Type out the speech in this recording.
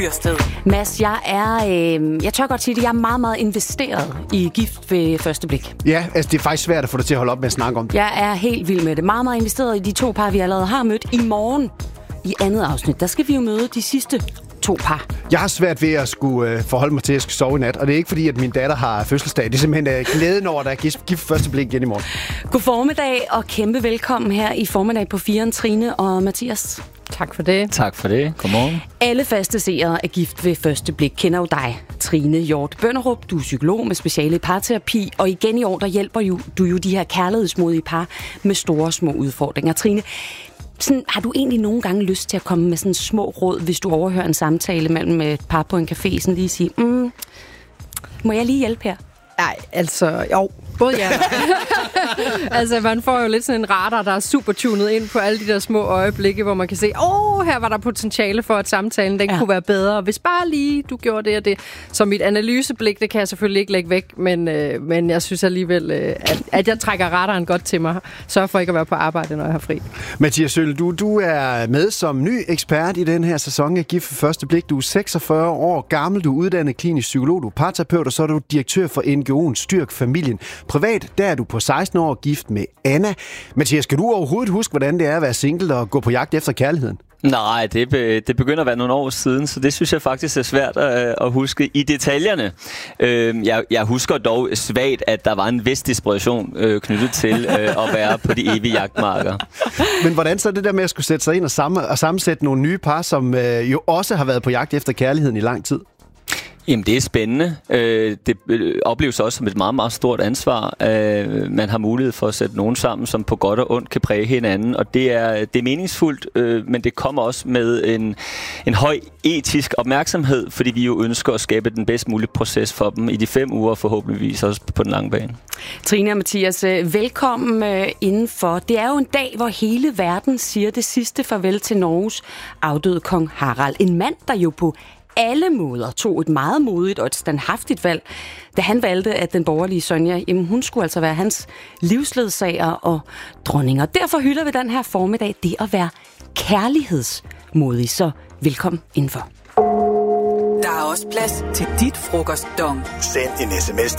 Mads, jeg tør godt sige det, jeg er meget, meget investeret i Gift ved første blik. Ja, altså det er faktisk svært at få dig til at holde op med at snakke om det. Jeg er helt vild med det. Meget, meget investeret i de 2 par, vi allerede har mødt. I morgen, i andet afsnit, der skal vi jo møde de sidste 2 par. Jeg har svært ved at skulle forholde mig til, at jeg skal sove i nat. Og det er ikke fordi, at min datter har fødselsdag. Det er simpelthen glæden over, at der er gift første blik igen i morgen. God formiddag og kæmpe velkommen her i formiddag på 4'eren, Trine og Mathias. Tak for det. Tak for det. Godmorgen. Alle faste seere af Gift ved første blik kender jo dig, Trine Hjort Bønderup. Du er psykolog med speciale i parterapi, og igen i år, der hjælper du jo de her kærlighedsmodige par med store og små udfordringer. Trine, sådan, har du egentlig nogle gange lyst til at komme med sådan små råd, hvis du overhører en samtale mellem et par på en café, sådan lige sige, må jeg lige hjælpe her? Nej, altså, jo, både ja. Altså, man får jo lidt sådan en radar, der er super tunet ind på alle de der små øjeblikke, hvor man kan se, her var der potentiale for, at samtalen den kunne være bedre. Hvis bare lige du gjorde det og det. Så mit analyseblik, det kan jeg selvfølgelig ikke lægge væk, men jeg synes alligevel, at jeg trækker radaren godt til mig. Sørg for ikke at være på arbejde, når jeg har fri. Mathias Sølle, du er med som ny ekspert i den her sæson af Gift ved første blik. Du er 46 år gammel, du er uddannet klinisk psykolog, du er parterapeut, og så er du direktør for NGO'en Styrk Familien. Privat, der er du på 16 år gift med Anna. Mathias, skal du overhovedet huske, hvordan det er at være single og gå på jagt efter kærligheden? Nej, det begynder at være nogle år siden, så det synes jeg faktisk er svært at huske i detaljerne. Jeg husker dog svagt, at der var en vis desperation knyttet til at være på de evige jagtmarker. Men hvordan så det der med at skulle sætte sig ind og sammensætte nogle nye par, som jo også har været på jagt efter kærligheden i lang tid? Jamen, det er spændende. Det opleves også som et meget, meget stort ansvar. Man har mulighed for at sætte nogen sammen, som på godt og ondt kan præge hinanden, og det er meningsfuldt, men det kommer også med en høj etisk opmærksomhed, fordi vi jo ønsker at skabe den bedst mulige proces for dem i de 5 uger, forhåbentligvis også på den lange bane. Trine og Mathias, velkommen indenfor. Det er jo en dag, hvor hele verden siger det sidste farvel til Norges afdøde kong Harald. En mand, der jo på alle måder tog et meget modigt og et standhaftigt valg, da han valgte, at den borgerlige Sonja, hun skulle altså være hans livsledsager og dronning. Og derfor hylder vi den her formiddag det at være kærlighedsmodig. Så velkommen indenfor. Der er også plads til dit frokostdong. Send en sms